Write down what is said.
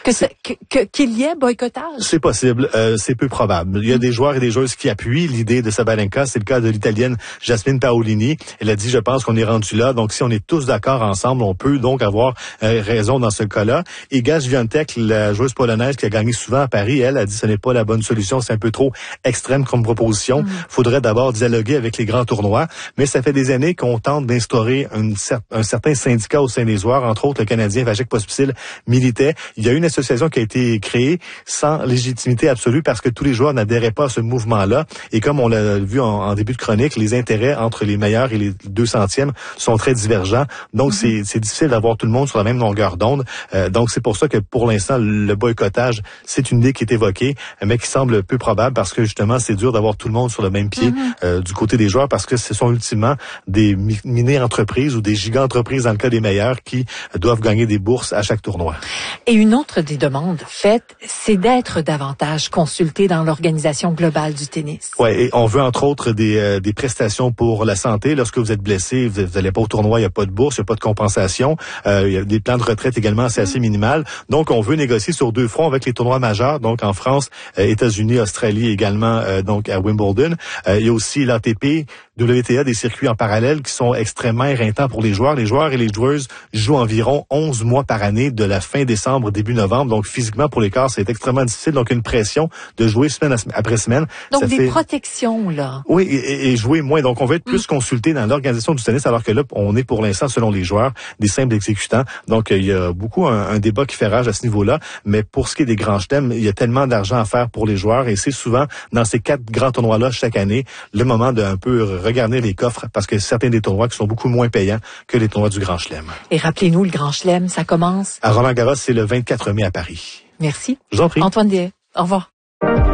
Qu'il y ait boycottage? C'est possible, c'est peu probable. Il y a des joueurs et des joueuses qui appuient l'idée de Sabalenka. C'est le cas de l'Italienne Jasmine Paolini. Elle a dit, je pense qu'on est rendu là. Donc, si on est tous d'accord ensemble, on peut donc avoir raison dans ce cas-là. Et Iga Świątek, la joueuse polonaise qui a gagné souvent à Paris, elle a dit, ce n'est pas la bonne solution. C'est un peu trop extrême comme proposition. Faudrait d'abord dialoguer avec les grands tournois. Mais ça fait des années qu'on tente d'instaurer un certain syndicat au sein des joueurs. Entre autres, le Canadien Vajek Pospisil militait. Il y a une association qui a été créée sans légitimité absolue parce que tous les joueurs n'adhéraient pas à ce mouvement-là. Et comme on l'a vu en début de chronique, les intérêts entre les meilleurs et les 200e sont très divergents. Donc, c'est difficile d'avoir tout le monde sur la même longueur d'onde. Donc, c'est pour ça que pour l'instant, le boycottage, c'est une idée qui est évoquée, mais qui semble peu probable parce que justement, c'est dur d'avoir tout le monde sur le même pied du côté des joueurs parce que ce sont ultimement des mini-entreprises ou des giga-entreprises dans le cas des meilleurs qui doivent gagner des bourses à chaque tournoi. Et une autre des demandes faites, c'est d'être davantage consulté dans l'organisation globale du tennis. Ouais, et on veut entre autres des prestations pour la santé. Lorsque vous êtes blessé, vous n'allez pas au tournoi, il n'y a pas de bourse, il n'y a pas de compensation. Il y a des plans de retraite également, c'est assez minimal. Donc, on veut négocier sur deux fronts avec les tournois majeurs, donc en France, États-Unis, Australie également, donc à Wimbledon. Il y a aussi l'ATP, WTA, des circuits en parallèle qui sont extrêmement éreintants pour les joueurs. Les joueurs et les joueuses jouent environ 11 mois par année de la fin décembre, début novembre. Donc, physiquement, pour les corps, c'est extrêmement difficile. Donc, une pression de jouer semaine après semaine. Donc, ça des protections, là. Oui, et jouer moins. Donc, on va être plus consulté dans l'organisation du tennis, alors que là, on est pour l'instant, selon les joueurs, des simples exécutants. Donc, il y a beaucoup un débat qui fait rage à ce niveau-là. Mais pour ce qui est des grands chelems, il y a tellement d'argent à faire pour les joueurs. Et c'est souvent, dans ces 4 grands tournois-là, chaque année, le moment d'un peu regarder les coffres, parce que certains des tournois qui sont beaucoup moins payants que les tournois du Grand Chelem. Et rappelez-nous, le Grand Chelem, ça commence? À Roland-Garros, c'est le 24 mai à Paris. Merci. Je vous en prie. Antoine Deshaies, au revoir.